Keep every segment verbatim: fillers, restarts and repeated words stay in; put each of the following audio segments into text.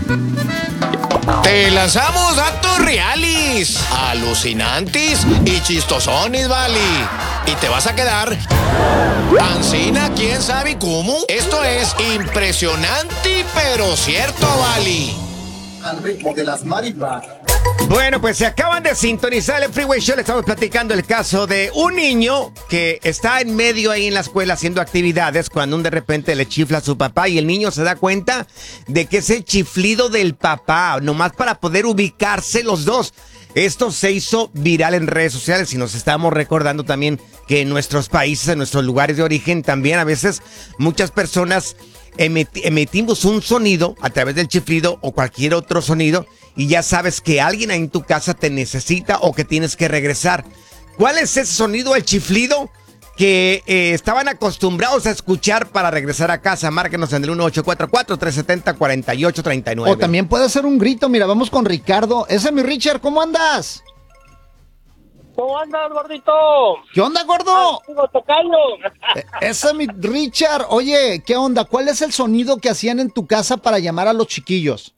Te lanzamos datos reales, alucinantes y chistosones, vale. Y te vas a quedar ancina, quién sabe cómo. Esto es impresionante, pero cierto, vale. Al ritmo de las marimbas. Bueno, pues se acaban de sintonizar el Freeway Show. Le estamos platicando el caso de un niño que está en medio ahí en la escuela haciendo actividades cuando un de repente le chifla a su papá y el niño se da cuenta de que es el chiflido del papá, nomás para poder ubicarse los dos. Esto se hizo viral en redes sociales y nos estamos recordando también que en nuestros países, en nuestros lugares de origen, también a veces muchas personas emit- emitimos un sonido a través del chiflido o cualquier otro sonido y ya sabes que alguien ahí en tu casa te necesita o que tienes que regresar. ¿Cuál es ese sonido, el chiflido, que eh, estaban acostumbrados a escuchar para regresar a casa? Márquenos en el uno ocho cuatro cuatro, tres siete cero, cuatro ocho tres nueve. O también puede ser un grito. Mira, vamos con Ricardo. Ese es mi Richard, ¿cómo andas? ¿Cómo andas, gordito? ¿Qué onda, gordo? Sigo tocando. Eh, Ese es mi Richard. Oye, ¿qué onda? ¿Cuál es el sonido que hacían en tu casa para llamar a los chiquillos?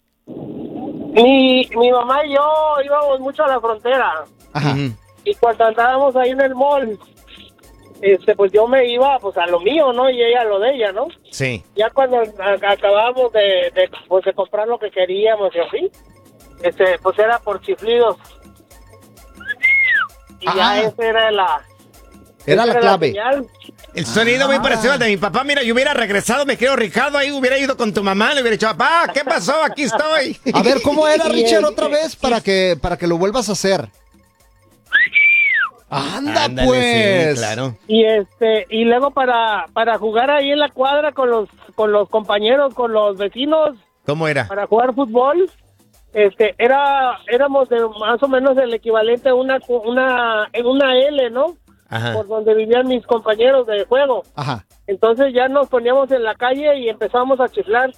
Mi, mi mamá y yo íbamos mucho a la frontera. Ajá. Ujú. Y cuando andábamos ahí en el mall, este, pues yo me iba pues a lo mío, ¿no? Y ella a lo de ella, ¿no? Sí. Ya cuando a- acabábamos de, de, pues, de comprar lo que queríamos y así, este, pues era por chiflidos. Y Ah. ya esa era la... Era esa la clave. señal. El sonido muy parecido al de mi papá. Mira, yo hubiera regresado, me creo, Ricardo, ahí hubiera ido con tu mamá, le hubiera dicho, papá, ¿qué pasó? Aquí estoy. A ver, ¿cómo era, Y Richard, el- otra vez para que, para que lo vuelvas a hacer? Anda, Ándale, pues. sí, claro. Y este y luego para para jugar ahí en la cuadra con los con los compañeros, con los vecinos, ¿Cómo era? para jugar fútbol, este era éramos de más o menos el equivalente a una una en una L, ¿no? Ajá. Por donde vivían mis compañeros de juego. Ajá. Entonces ya nos poníamos en la calle y empezamos a chiflar.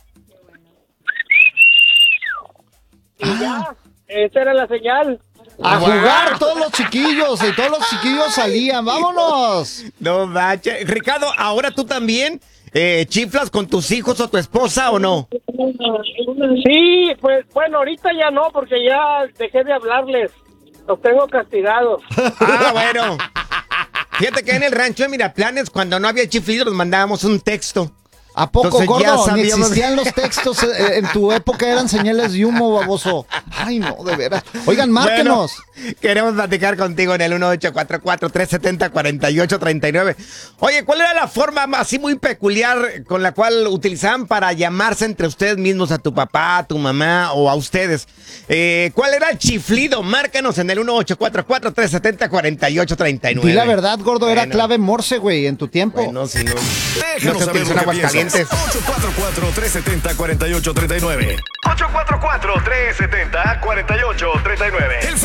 Y Ah. ya, esa era la señal. A Wow. jugar todos los chiquillos y todos los chiquillos salían. ¡Vámonos! No manches. Ricardo, ¿ahora tú también eh, chiflas con tus hijos o tu esposa o no? Sí, pues bueno, ahorita ya no, porque ya dejé de hablarles. Los tengo castigados. Ah, bueno. Fíjate que en el rancho de Miraplanes, cuando no había chiflido, nos mandábamos un texto. ¿A poco, Entonces, ya gordo? Ni sabíamos- existían los textos. eh, En tu época eran señales de humo, baboso. Ay, no, de veras. Oigan, márquenos. Bueno, queremos platicar contigo en el uno ocho cuatro cuatro, tres siete cero, cuatro ocho tres nueve. Oye, ¿cuál era la forma así muy peculiar con la cual utilizaban para llamarse entre ustedes mismos a tu papá, a tu mamá o a ustedes? Eh, ¿Cuál era el chiflido? Márcanos en el uno ocho cuatro cuatro, tres siete cero, cuatro ocho tres nueve. Di la verdad, gordo, era Bueno. clave Morse, güey, en tu tiempo. Bueno, si no... Déjanos No se saber utilizan lo que Aguascalientes. piensas. ocho cuatro cuatro, tres siete cero, cuatro ocho tres nueve. ocho cuatro cuatro, tres siete cero, cuatro ocho tres nueve.